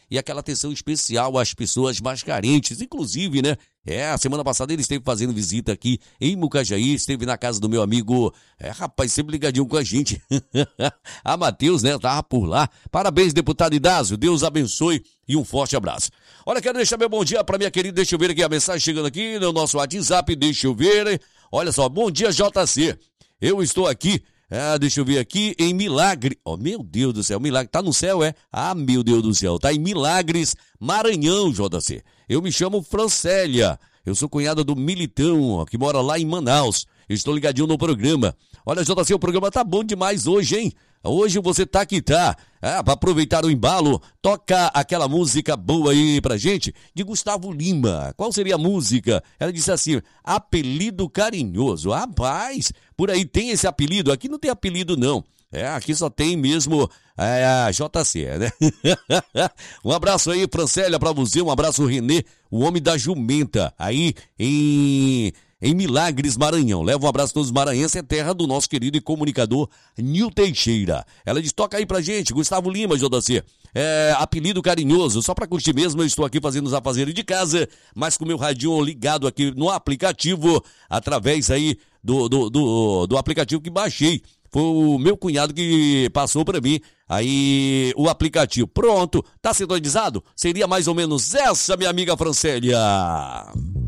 e aquela atenção especial às pessoas mais carentes, inclusive, né? A semana passada ele esteve fazendo visita aqui em Mucajaí, esteve na casa do meu amigo, rapaz, sempre ligadinho com a gente, a Matheus, né, tava por lá. Parabéns, deputado Inácio, Deus abençoe e um forte abraço. Olha, quero deixar meu bom dia para minha querida, deixa eu ver aqui a mensagem chegando aqui no nosso WhatsApp, deixa eu ver, olha só, bom dia JC, eu estou aqui, deixa eu ver aqui em Milagre, meu Deus do céu, Milagre, tá no céu, meu Deus do céu, tá em Milagres, Maranhão, JC. Eu me chamo Francélia, eu sou cunhada do Militão, que mora lá em Manaus. Eu estou ligadinho no programa. Olha, JC, o programa tá bom demais hoje, hein? Hoje você tá que tá. Para aproveitar o embalo, toca aquela música boa aí pra gente, de Gustavo Lima. Qual seria a música? Ela disse assim, apelido carinhoso. Rapaz, por aí tem esse apelido? Aqui não tem apelido, não. Aqui só tem mesmo a JC, né? Um abraço aí, Francélia, pra você. Um abraço, Renê, o homem da jumenta, aí em Milagres, Maranhão. Leva um abraço a todos os maranhenses, é terra do nosso querido e comunicador Nil Teixeira. Ela diz, toca aí pra gente, Gustavo Lima, JC. Apelido carinhoso, só pra curtir mesmo, eu estou aqui fazendo os afazeres de casa, mas com o meu radinho ligado aqui no aplicativo, através aí do aplicativo que baixei. Foi o meu cunhado que passou para mim aí o aplicativo. Pronto, tá sintonizado? Seria mais ou menos essa, minha amiga Francélia.